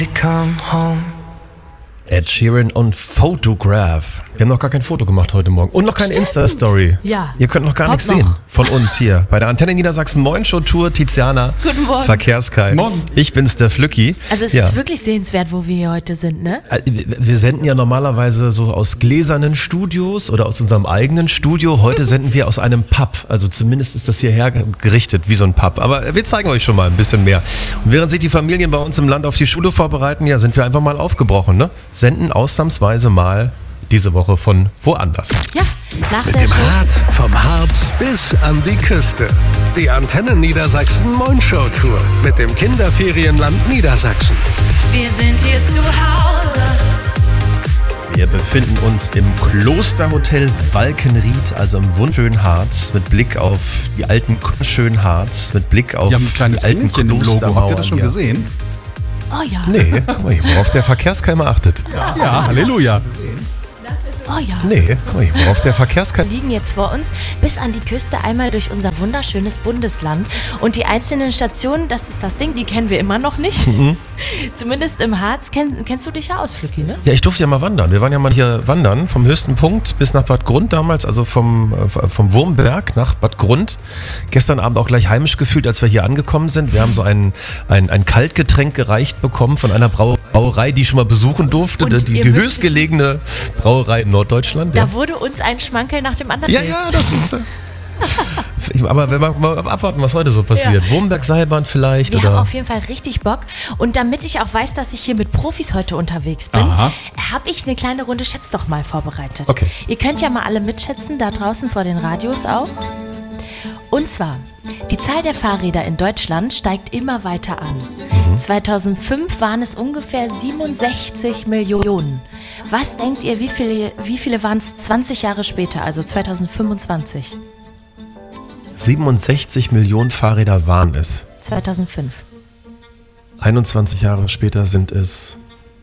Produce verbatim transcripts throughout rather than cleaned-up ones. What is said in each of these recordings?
Come home. Ed Sheeran und Photograph. Wir haben noch gar kein Foto gemacht heute Morgen. Und noch keine Insta-Story. Ja. Ihr könnt noch gar Kommt nichts sehen noch. von uns hier bei der Antenne Niedersachsen Moin Show Tour. Tiziana. Guten Morgen. Verkehrskai. Morgen. Ich bin's, der Flücki. Also es ja. ist wirklich sehenswert, wo wir hier heute sind, ne? Äh, Wir senden ja normalerweise so aus gläsernen Studios oder aus unserem eigenen Studio. Heute senden wir aus einem Pub. Also zumindest ist das hierher gerichtet wie so ein Pub. Aber wir zeigen euch schon mal ein bisschen mehr. Und während sich die Familien bei uns im Land auf die Schule vorbereiten, ja, sind wir einfach mal aufgebrochen, ne? Senden ausnahmsweise mal diese Woche von woanders. Ja, nach Mit der dem Show. Rad vom Harz bis an die Küste. Die Antenne Niedersachsen Moin Show Tour mit dem Kinderferienland Niedersachsen. Wir sind hier zu Hause. Wir befinden uns im Klosterhotel Walkenried, also im wunderschönen Harz, mit Blick auf die alten schönen Harz, mit Blick auf Die haben ein kleines die alten Engelchen im Logo. Habt ihr das schon hier. gesehen? Oh ja. Nee, guck mal hier, worauf der Verkehrskeimer achtet. Ja, Halleluja. Oh ja. Nee, guck mal hier, worauf der Verkehrskeimer... Wir liegen jetzt vor uns bis an die Küste einmal durch unser wunderschönes Bundesland. Und die einzelnen Stationen, das ist das Ding, die kennen wir immer noch nicht. Mhm. Zumindest im Harz. Kenn, kennst du dich ja aus, Flücki, ne? Ja, ich durfte ja mal wandern. Wir waren ja mal hier wandern, vom höchsten Punkt bis nach Bad Grund damals, also vom, äh, vom Wurmberg nach Bad Grund. Gestern Abend auch gleich heimisch gefühlt, als wir hier angekommen sind. Wir haben so ein, ein, ein Kaltgetränk gereicht bekommen von einer Brau- Brauerei, die ich schon mal besuchen durfte. Und Die, ihr die müsst- höchstgelegene Brauerei in Norddeutschland. Da Ja, wurde uns ein Schmankerl nach dem anderen. ja, ja, das ist... äh, Aber wenn wir mal abwarten, was heute so passiert. Ja. Wurmberg-Seilbahn vielleicht? Wir oder? haben auf jeden Fall richtig Bock. Und damit ich auch weiß, dass ich hier mit Profis heute unterwegs bin, Aha. habe ich eine kleine Runde Schätz doch mal vorbereitet. Okay. Ihr könnt ja mal alle mitschätzen, da draußen vor den Radios auch. Und zwar, die Zahl der Fahrräder in Deutschland steigt immer weiter an. Mhm. zweitausendfünf waren es ungefähr siebenundsechzig Millionen. Was denkt ihr, wie viele, wie viele waren es zwanzig Jahre später, also zweitausendfünfundzwanzig? siebenundsechzig Millionen Fahrräder waren es. zweitausendfünf. einundzwanzig Jahre später sind es...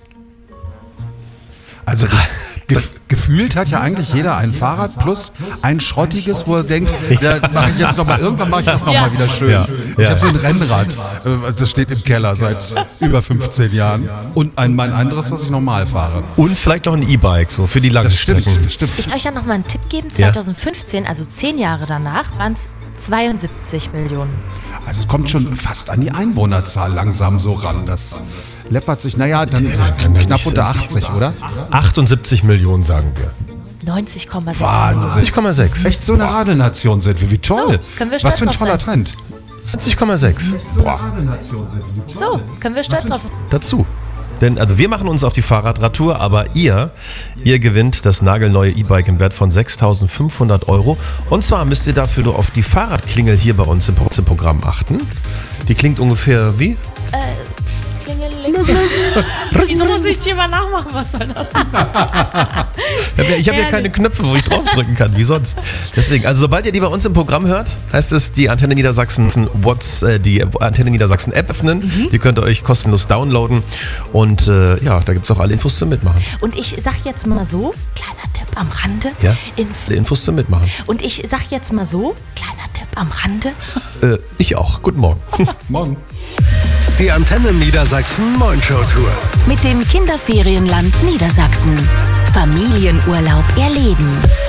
Also gef gefühlt hat ja eigentlich jeder ein Fahrrad plus ein schrottiges, wo er denkt, ja, mache ich jetzt noch mal, irgendwann mache ich das noch mal wieder schön. Ja. Ich Ja. habe so ein Rennrad, äh, das steht im Keller seit über fünfzehn Jahren und ein mein anderes, was ich normal fahre. Und vielleicht noch ein E-Bike, so für die langen Das stimmt, Strecken. das stimmt. Ich euch ja noch mal einen Tipp geben. Ja. zweitausendfünfzehn, also zehn Jahre danach, waren es zweiundsiebzig Millionen. Also es kommt schon fast an die Einwohnerzahl langsam so ran. Das läppert sich, naja, dann kann ja knapp nicht unter sein. achtzig, oder? achtundsiebzig Millionen, sagen wir. neunzig Komma sechs. Wahnsinn. zwanzig Komma sechs. Echt so eine Radelnation sind wir, wie toll. So, können wir Was stolz für ein drauf toller sein. Trend. zwanzig Komma sechs. Boah, So, können wir stolz drauf sein. dazu. Denn also wir machen uns auf die Fahrradradtour, aber ihr, ihr gewinnt das nagelneue E-Bike im Wert von sechstausendfünfhundert Euro. Und zwar müsst ihr dafür nur auf die Fahrradklingel hier bei uns im, Pro- im Programm achten. Die klingt ungefähr wie? Klingeling. Wieso muss ich dir mal nachmachen? Was soll das? Ich habe ja keine Knöpfe, wo ich draufdrücken kann, wie sonst. Deswegen, also sobald ihr die bei uns im Programm hört, heißt es die Antenne Niedersachsen What's, äh, die Antenne Niedersachsen App öffnen. Mhm. Die könnt ihr euch kostenlos downloaden. Und äh, ja, da gibt es auch alle Infos zum Mitmachen. Und ich sag jetzt mal so, kleiner Tipp am Rande. Ja. Inf- Alle Infos zum Mitmachen. Und ich sag jetzt mal so, kleiner Tipp am Rande. Äh, ich auch. Guten Morgen. Morgen. Die Antenne Niedersachsen Moin Show Tour. Mit dem Kinderferienland Niedersachsen. Familienurlaub erleben.